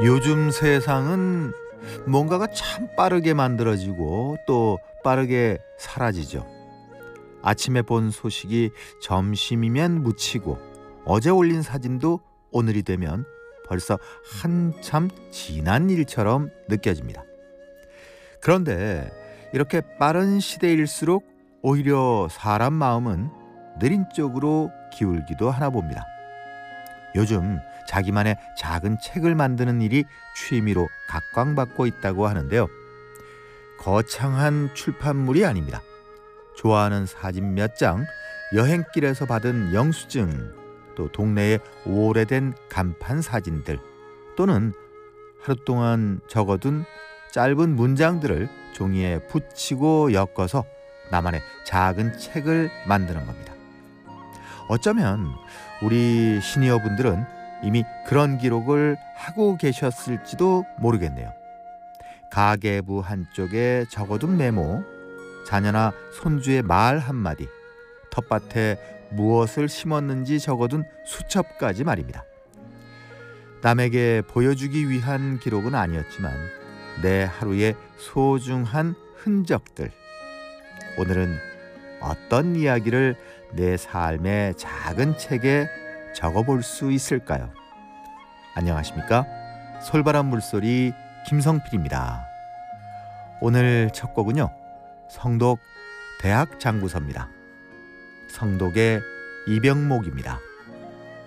요즘 세상은 뭔가가 참 빠르게 만들어지고 또 빠르게 사라지죠. 아침에 본 소식이 점심이면 묻히고 어제 올린 사진도 오늘이 되면 벌써 한참 지난 일처럼 느껴집니다. 그런데 이렇게 빠른 시대일수록 오히려 사람 마음은 느린 쪽으로 기울기도 하나 봅니다. 요즘 자기만의 작은 책을 만드는 일이 취미로 각광받고 있다고 하는데요. 거창한 출판물이 아닙니다. 좋아하는 사진 몇 장, 여행길에서 받은 영수증, 또 동네의 오래된 간판 사진들, 또는 하루 동안 적어둔 짧은 문장들을 종이에 붙이고 엮어서 나만의 작은 책을 만드는 겁니다. 어쩌면 우리 시니어분들은 이미 그런 기록을 하고 계셨을지도 모르겠네요. 가계부 한쪽에 적어둔 메모, 자녀나 손주의 말 한마디, 텃밭에 무엇을 심었는지 적어둔 수첩까지 말입니다. 남에게 보여주기 위한 기록은 아니었지만 내 하루의 소중한 흔적들. 오늘은 어떤 이야기를 내 삶의 작은 책에 적어볼 수 있을까요? 안녕하십니까? 솔바람 물소리 김성필입니다. 오늘 첫 곡은요, 성독 대학 장구서입니다. 성독의 이병목입니다.